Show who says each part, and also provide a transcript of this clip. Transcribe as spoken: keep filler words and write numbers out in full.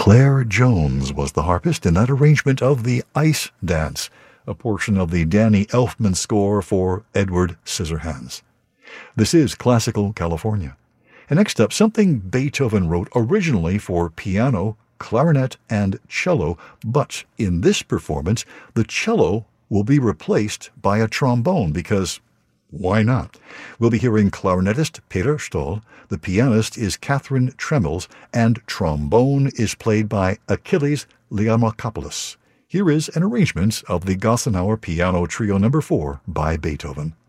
Speaker 1: Claire Jones was the harpist in that arrangement of the Ice Dance, a portion of the Danny Elfman score for Edward Scissorhands. This is Classical California. And next up, something Beethoven wrote originally for piano, clarinet, and cello, but in this performance, the cello will be replaced by a trombone because why not? We'll be hearing clarinetist Peter Stoll, the pianist is Catherine Tremmels, and trombone is played by Achilles Liamakopoulos. Here is an arrangement of the Gossenauer Piano Trio Number four by Beethoven.